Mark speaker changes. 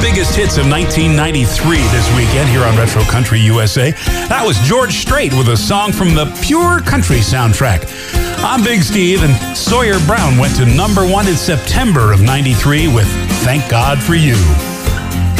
Speaker 1: biggest hits of 1993 this weekend here on Retro Country USA. That was George Strait with a song from the Pure Country soundtrack. I'm Big Steve, and Sawyer Brown went to #1 in September of '93 with Thank God for You.